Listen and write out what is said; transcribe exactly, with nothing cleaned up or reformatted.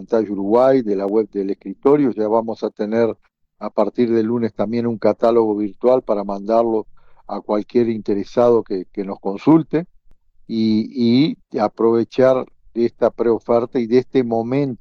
Pantalla Uruguay, de la web del escritorio. Ya vamos a tener a partir del lunes también un catálogo virtual para mandarlo a cualquier interesado que, que nos consulte y, y aprovechar de esta preoferta y de este momento